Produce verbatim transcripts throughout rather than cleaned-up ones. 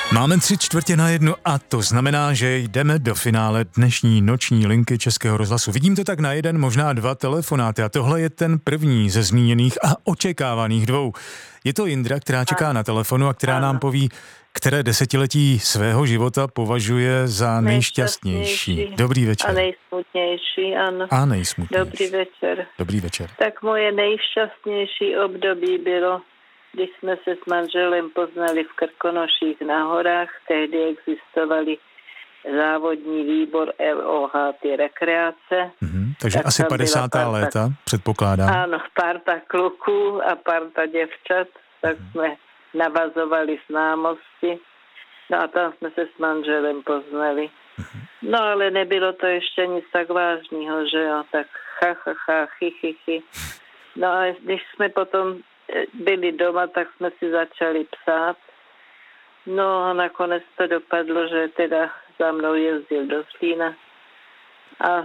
Máme tři čtvrtě na jednu a to znamená, že jdeme do finále dnešní noční linky Českého rozhlasu. Vidím to tak na jeden, možná dva telefonáty a tohle je ten první ze zmíněných a očekávaných dvou. Je to Jindra, která čeká na telefonu a která nám poví, které desetiletí svého života považuje za nejšťastnější. Dobrý večer. A nejsmutnější, ano. A nejsmutnější. Dobrý večer. Dobrý večer. Tak moje nejšťastnější období bylo, když jsme se s manželem poznali v Krkonoších na horách. Tehdy existovaly závodní výbor R O H, ty rekreace. Mm-hmm, takže tak asi padesátá parta, léta, předpokládám. Ano, parta kluků a parta děvčat, tak mm. jsme navazovali známosti. No a tam jsme se s manželem poznali. Mm-hmm. No ale nebylo to ještě nic tak vážného, že jo, tak ha, ha, ha, chy, chy, chy. No a když jsme potom byli doma, tak jsme si začali psát. No a nakonec to dopadlo, že teda za mnou jezdil do Zlína a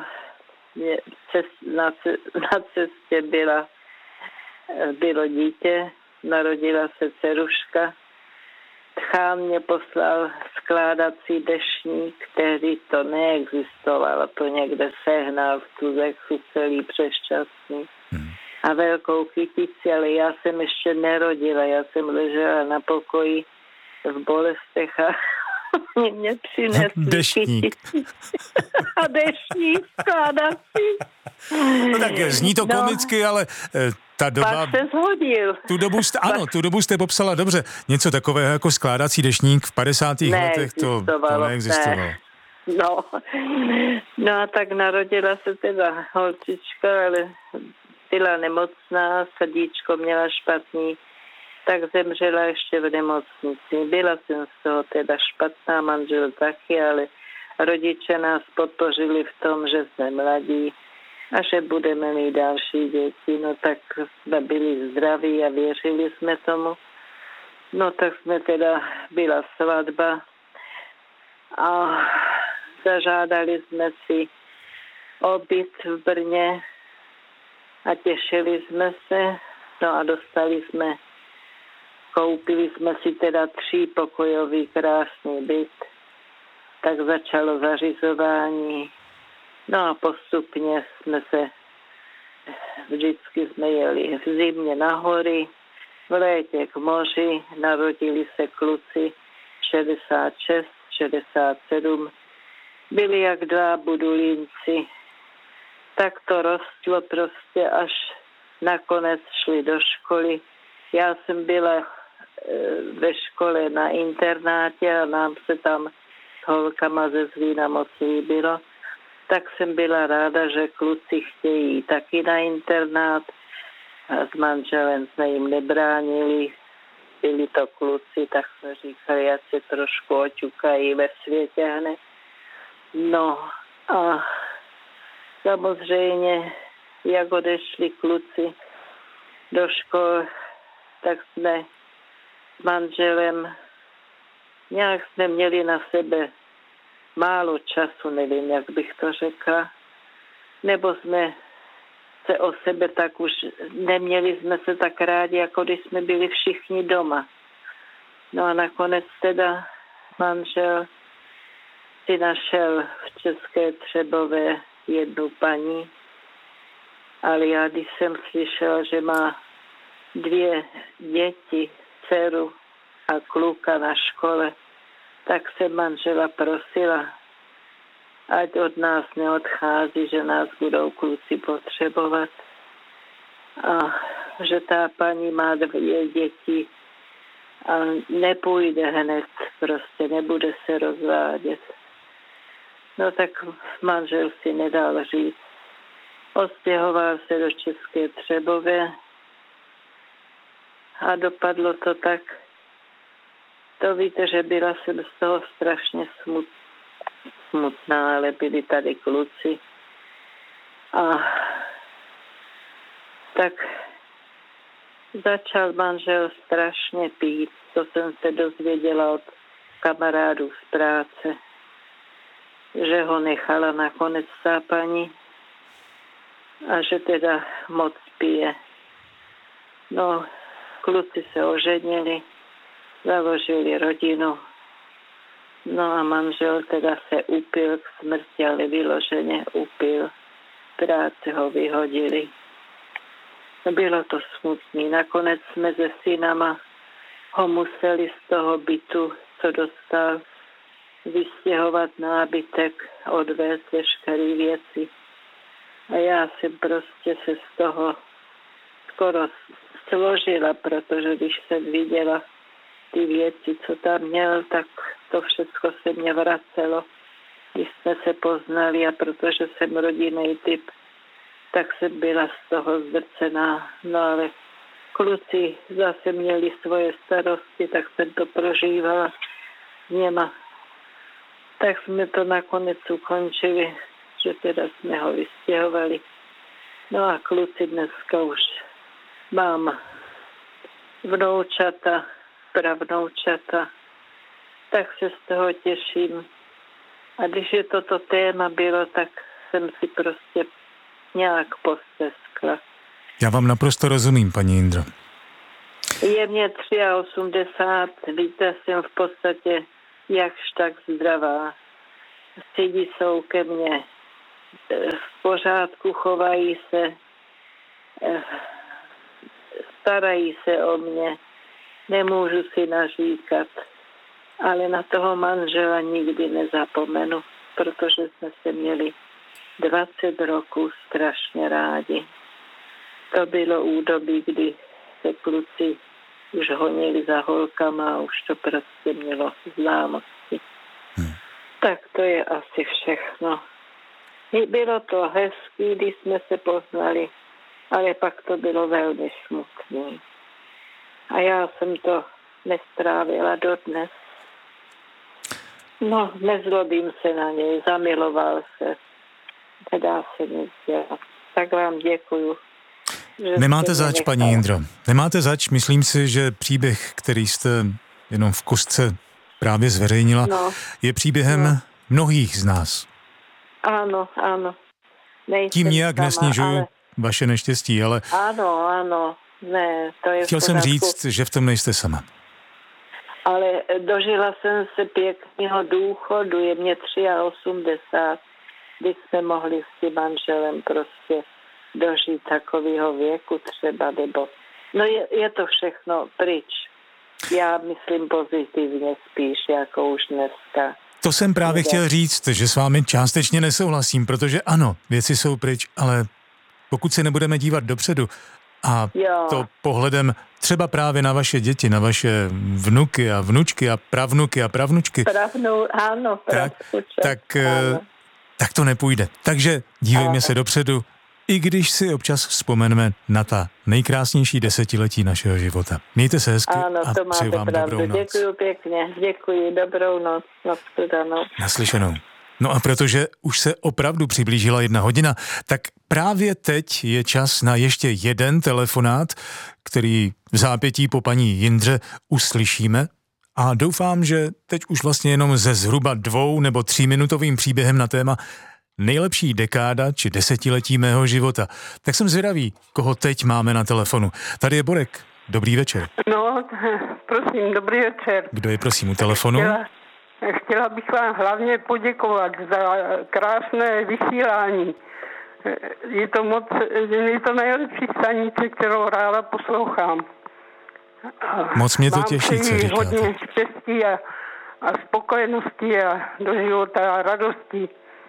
na, na cestě byla, bylo dítě, narodila se dceruška. Tchán mě poslal skládací deštník, který to neexistovalo, to někde sehnal v Tuzexu celý přešťastný. Hmm. A velkou kytici, ale já jsem ještě nerodila, já jsem ležela na pokoji v bolestech a mě přinesli deštník. A deštník skládací. No tak zní to no, komicky, ale ta doba... Pak se zhodil. Tu dobu jste, ano, tu dobu jste popsala dobře. Něco takového jako skládací deštník v padesátých letech, to, to neexistovalo. Ne. No. no a tak narodila se teda holčička, ale byla nemocná, srdíčko měla špatný, tak zemřela ještě v nemocnici. Byla jsem z toho teda špatná, manžel taky, ale rodiče nás podpořili v tom, že jsme mladí a že budeme mít další děti. No tak jsme byli zdraví a věřili jsme tomu. No tak jsme teda, byla svatba a zažádali jsme si o byt v Brně a těšili jsme se. No a dostali jsme, koupili jsme si teda třípokojový krásný byt. Tak začalo zařizování. No a postupně jsme se, vždycky jsme jeli v zimě na hory, v létě k moři, narodili se kluci šedesát šest, šedesát sedm, byli jak dva budulínci. Tak to rostlo prostě, až nakonec šli do školy. Já jsem byla ve škole na internátě a nám se tam s holkama ze Zlína moc líbilo. Tak jsem byla ráda, že kluci chtějí taky na internát. A s manželem jsme jim nebránili. Byli to kluci, tak jsme říkali, ať se trošku oťukají ve světě hned. No a samozřejmě, jak odešli kluci do škol, tak jsme s manželem nějak jsme měli na sebe málo času, nevím, jak bych to řekla, nebo jsme se o sebe tak už, neměli jsme se tak rádi, jako když jsme byli všichni doma. No a nakonec teda manžel si našel v České Třebové jednu paní, ale já, když jsem slyšela, že má dvě děti, dceru a kluka na škole, tak jsem manžela prosila, ať od nás neodchází, že nás budou kluci potřebovat. A že ta paní má dvě děti a nepůjde hned, prostě nebude se rozvádět. No tak manžel si nedal říct. Ostěhoval se do České Třebové a dopadlo to tak. To víte, že byla jsem z toho strašně smut, smutná, ale byli tady kluci. A tak začal manžel strašně pít. To jsem se dozvěděla od kamarádů z práce, že ho nechala nakonec ta paní a že teda moc pije. No, kluci se oženili, založili rodinu No a manžel teda se upil k smrti, ale vyloženě upil. Práce ho vyhodili. No bylo to smutný. Nakonec jsme se synama ho museli z toho bytu, co dostal, vystěhovat nábytek, odvést veškeré věci. A já jsem prostě se z toho skoro složila, protože když jsem viděla ty věci, co tam měl, tak to všechno se mě vracelo. Když jsme se poznali a protože jsem rodinný typ, tak jsem byla z toho zdrcená. No ale kluci zase měli svoje starosti, tak jsem to prožívala s něma. Tak jsme to nakonec ukončili, že teda jsme ho vystěhovali. No a kluci dneska už mám vnoučata, pravnoučata, tak se z toho těším. A když je toto téma bylo, tak jsem si prostě nějak posteskla. Já vám naprosto rozumím, paní Jindro. Je mě osmdesát tři, víte, jsem v podstatě jakž tak zdravá. Lidi jsou ke mně v pořádku, chovají se, starají se o mě, nemůžu si naříkat, ale na toho manžela nikdy nezapomenu, protože jsme se měli dvacet roků strašně rádi. To bylo údobí, kdy se kluci už honili za holkama a už to prostě mělo známosti. Hmm. Tak to je asi všechno. Bylo to hezký, když jsme se poznali, ale pak to bylo velmi smutné. A já jsem to nestrávila dodnes. No, nezlobím se na něj, zamiloval se. Nedá se nic dělat. Tak vám děkuju. Nemáte zač, paní Jindro. Nemáte zač, myslím si, že příběh, který jste jenom v kostce právě zveřejnila, no, je příběhem no. mnohých z nás. Ano, ano. Nejsem Tím nijak sama, nesnižuju ale... vaše neštěstí, ale... Ano, ano. Ne, to je chtěl jsem říct, že v tom nejste sama. Ale dožila jsem se pěkného důchodu, je mě osmdesát tři, kdy jsme mohli s tím manželem prostě dožít takového věku třeba, nebo... No je, je to všechno pryč. Já myslím pozitivně spíš, jako už dneska. To jsem právě chtěl říct, že s vámi částečně nesouhlasím, protože ano, věci jsou pryč, ale pokud se nebudeme dívat dopředu a jo. to pohledem třeba právě na vaše děti, na vaše vnuky a vnučky a pravnuky a pravnučky, Pravnu, ano, tak, tak, ano. tak to nepůjde. Takže dívejme ano. se dopředu, i když si občas vzpomeneme na ta nejkrásnější desetiletí našeho života. Mějte se hezky ano, a to přeji vám pravdu. dobrou noc. Děkuji pěkně, děkuji, dobrou noc, nashledanou. Naslyšenou. No a protože už se opravdu přiblížila jedna hodina, tak právě teď je čas na ještě jeden telefonát, který v zápětí po paní Jindře uslyšíme. A doufám, že teď už vlastně jenom ze zhruba dvou nebo tříminutovým příběhem na téma nejlepší dekáda či desetiletí mého života. Tak jsem zvědavý, koho teď máme na telefonu. Tady je Borek. Dobrý večer. No, prosím, dobrý večer. Kdo je prosím u telefonu? Chtěla, chtěla bych vám hlavně poděkovat za krásné vysílání. Je to moc, je to nejlepší stanice, kterou ráda poslouchám. A moc mě to těší, co říkáte. Hodně štěstí a, a spokojenosti a do života a radosti.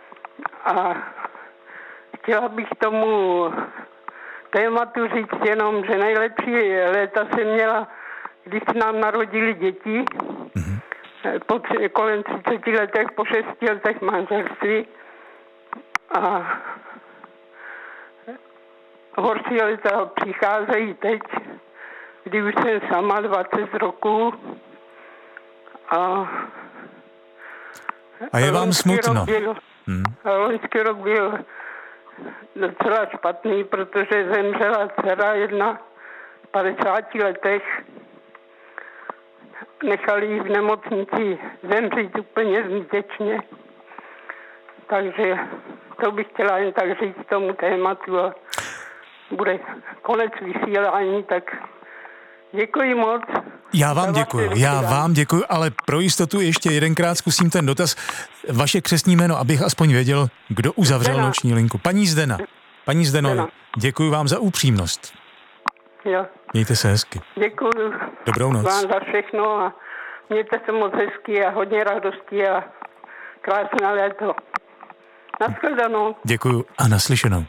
A chtěla bych tomu tématu říct jenom, že nejlepší léta jsem měla, když se nám narodili děti, mm-hmm. po tři, kolem třiceti letech, po šesti letech manželství. A horší léta přicházejí teď, kdy už jsem sama dvacet roků. A, a je vám smutno? Hmm. Loňský rok byl docela špatný, protože zemřela dcera jedna v padesáti letech. Nechali ji v nemocnici zemřít úplně zbytečně. Takže to bych chtěla jen tak říct tomu tématu a bude konec vysílání, tak Děkuji moc. Já vám děkuji, já vám děkuji, ale pro jistotu ještě jedenkrát zkusím ten dotaz. Vaše křestní jméno, abych aspoň věděl, kdo uzavřel Zdena. noční linku. Paní Zdena. Paní Zdeno, Zdena. děkuji vám za upřímnost. Jo. Mějte se hezky. Děkuji Dobrou noc. vám za všechno a mějte se moc hezky a hodně radosti a krásné léto. Naschledanou. Děkuji a naslyšenou.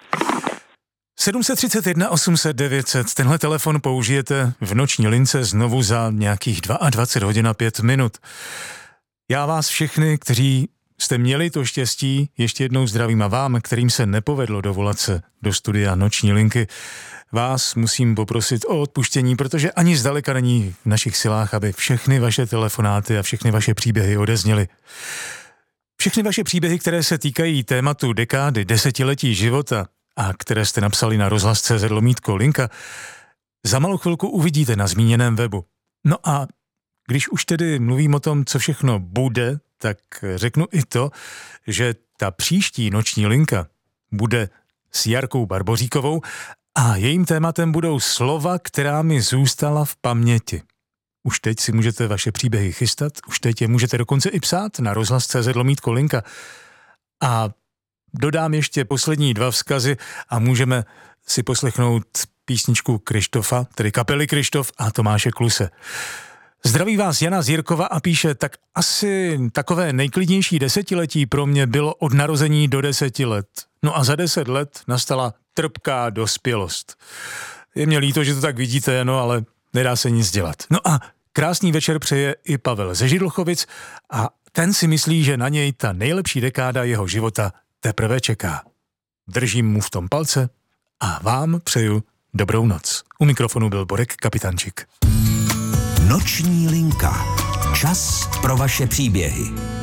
sedm set třicet jedna osm set devět set, tenhle telefon použijete v noční lince znovu za nějakých dvacet dva hodin a pět minut. Já vás všechny, kteří jste měli to štěstí, ještě jednou zdravím a vám, kterým se nepovedlo dovolat se do studia noční linky, vás musím poprosit o odpuštění, protože ani zdaleka není v našich silách, aby všechny vaše telefonáty a všechny vaše příběhy odezněly. Všechny vaše příběhy, které se týkají tématu dekády, desetiletí života a které jste napsali na rozhlas tečka cé zet lomítko linka, za malou chvilku uvidíte na zmíněném webu. No a když už tedy mluvím o tom, co všechno bude, tak řeknu i to, že ta příští noční linka bude s Jarkou Barboříkovou a jejím tématem budou slova, která mi zůstala v paměti. Už teď si můžete vaše příběhy chystat, už teď je můžete dokonce i psát na rozhlas tečka cé zet lomítko linka. A dodám ještě poslední dva vzkazy a můžeme si poslechnout písničku Krištofa, tedy kapely Krištof a Tomáše Kluse. Zdraví vás Jana z Jirkova a píše, tak asi takové nejklidnější desetiletí pro mě bylo od narození do deseti let. No a za deset let nastala trpká dospělost. Je mě líto, že to tak vidíte, no ale nedá se nic dělat. No a krásný večer přeje i Pavel ze Židlchovic a ten si myslí, že na něj ta nejlepší dekáda jeho života teprve čeká. Držím mu v tom palce a vám přeju dobrou noc. U mikrofonu byl Borek Kapitančík. Noční linka. Čas pro vaše příběhy.